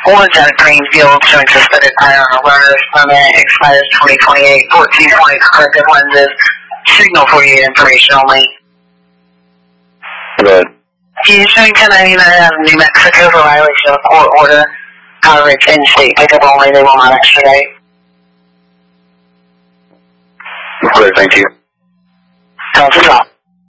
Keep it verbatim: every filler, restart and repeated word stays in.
One's out of Greenfield showing suspended tire on a runner's permit, expires twenty twenty-eight, fourteen points, corrected lenses, signal forty-eight information only. Good. He's showing ten ninety-nine out of New Mexico for violation of court order. However, it's in-state pickup only, they will not extradite. Good, thank you. Sounds good.